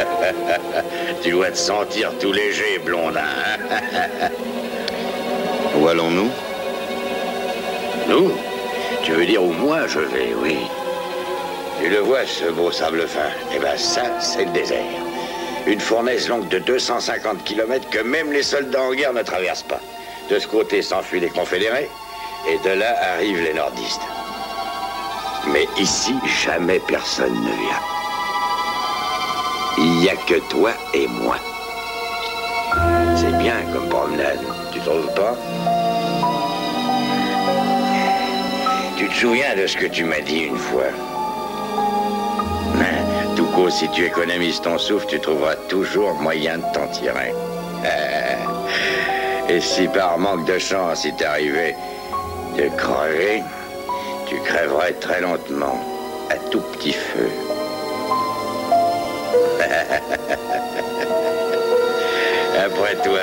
Tu dois te sentir tout léger, blondin. Hein? Où allons-nous? Nous? Tu veux dire où moi je vais, oui. Tu le vois, ce beau sable fin? Eh ben ça, c'est le désert. Une fournaise longue de 250 km que même les soldats en guerre ne traversent pas. De ce côté s'enfuient les confédérés, et de là arrivent les nordistes. Mais ici, jamais personne ne vient. Il n'y a que toi et moi. C'est bien comme promenade, tu trouves pas? Tu te souviens de ce que tu m'as dit une fois? Tout court, si tu économises ton souffle, tu trouveras toujours moyen de t'en tirer. Et si par manque de chance il t'arrivait de crever, tu crèverais très lentement, à tout petit feu. Après toi.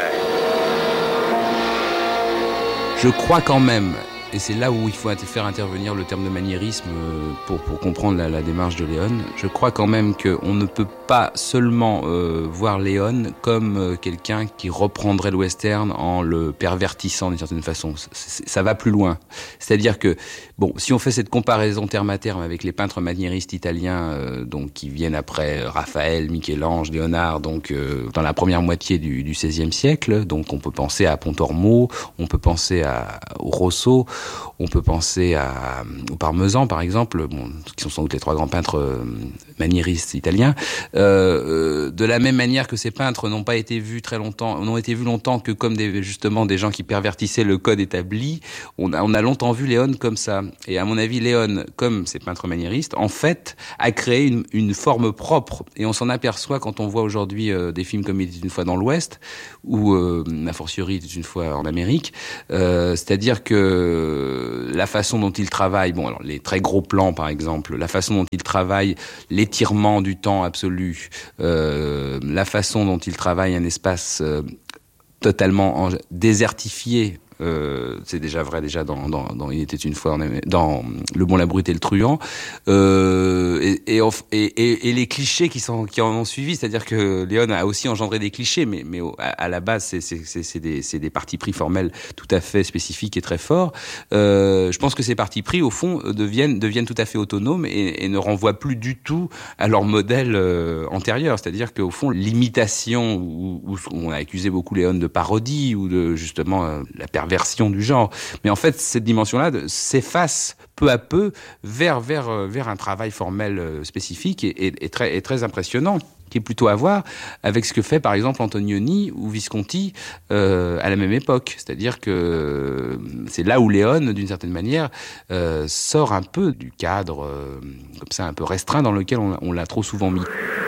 Je crois quand même, et c'est là où il faut faire intervenir le terme de maniérisme pour comprendre la démarche de Léon, je crois quand même qu'on ne peut pas seulement voir Léon comme quelqu'un qui reprendrait le western en le pervertissant d'une certaine façon. Ça va plus loin. C'est-à-dire que, bon, si on fait cette comparaison terme à terme avec les peintres maniéristes italiens donc qui viennent après Raphaël, Michel-Ange, Léonard, donc dans la première moitié du XVIe siècle, donc on peut penser à Pontormo, on peut penser au Rosso, on peut penser au Parmesan, par exemple, bon, qui sont sans doute les trois grands peintres maniéristes italiens. De la même manière que ces peintres n'ont été vus longtemps que comme justement des gens qui pervertissaient le code établi, on a longtemps vu Léon comme ça. Et à mon avis, Léon, comme ces peintres maniéristes, en fait, a créé une forme propre. Et on s'en aperçoit quand on voit aujourd'hui des films comme Il était une fois dans l'Ouest, ou a fortiori Il était une fois en Amérique. C'est-à-dire que la façon dont il travaille, bon, alors les très gros plans par exemple, la façon dont il travaille l'étirement du temps absolu, la façon dont il travaille un espace totalement désertifié. C'est déjà vrai dans Il était une fois dans Le Bon, la Brute et le Truand, et les clichés qui en ont suivi, c'est-à-dire que Léon a aussi engendré des clichés, mais à la base c'est des partis pris formels tout à fait spécifiques et très forts. Je pense que ces partis pris au fond deviennent tout à fait autonomes et ne renvoient plus du tout à leur modèle antérieur, c'est-à-dire qu'au fond l'imitation où on a accusé beaucoup Léon de parodie ou de justement la perversion du genre. Mais en fait, cette dimension-là s'efface peu à peu vers un travail formel spécifique et très impressionnant, qui est plutôt à voir avec ce que fait par exemple Antonioni ou Visconti à la même époque. C'est-à-dire que c'est là où Léon, d'une certaine manière, sort un peu du cadre comme ça un peu restreint dans lequel on l'a trop souvent mis.